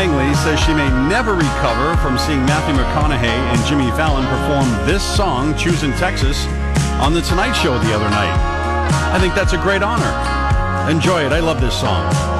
Langley says she may never recover from seeing Matthew McConaughey and Jimmy Fallon perform this song, Choosing Texas, on The Tonight Show the other night. I think that's a great honor. Enjoy it. I love this song.